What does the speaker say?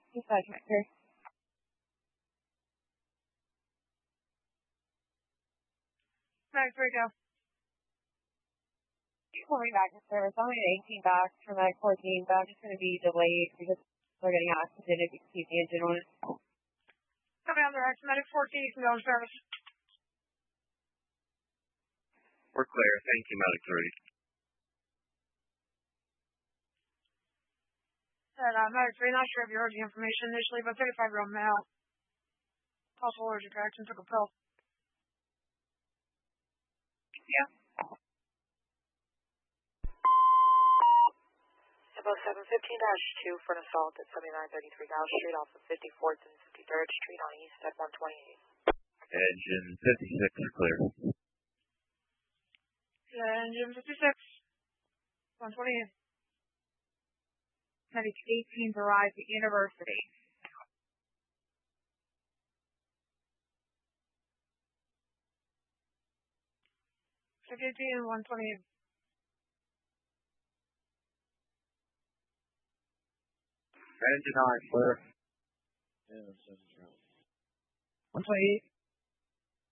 Eastside Connector. Medic 3, go. Coming back to service. I'm at 18 back from Medic 14, but I'm just going to be delayed because we're getting oxygen if you can keep the engine on. Coming on the Rex, Medic 14, you can go in service. We're clear. Thank you, Medic 3. Said, Medic 3, not sure if you heard the information initially, but 35-year-old male. Possible allergic reaction, took a pill. Yeah. Info 715-2 for an assault at 7933 Gauss Street off of 54th and 53rd Street on East at 128. Engine 56 are clear. Yeah, engine 56. 128. Medic 18's arrived at University. and 128. Engine 9, clear. Yeah, 128.